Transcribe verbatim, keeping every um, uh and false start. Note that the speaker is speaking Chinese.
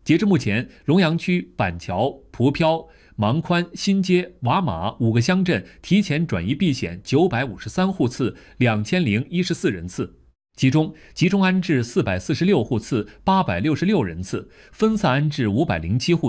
截至目前，龙阳区板桥、蒲漂、芒宽、新街、瓦马五个乡镇提前转移避险九百五十三户次，两千零一十四人次。其中，集中安置四百四十六户次，八百六十六人次；分散安置五百零七户